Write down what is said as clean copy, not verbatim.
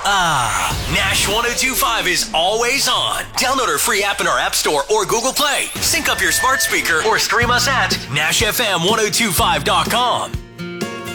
Nash 1025 is always on. Download our free app in our App Store or Google Play. Sync up your smart speaker or stream us at NashFM1025.com.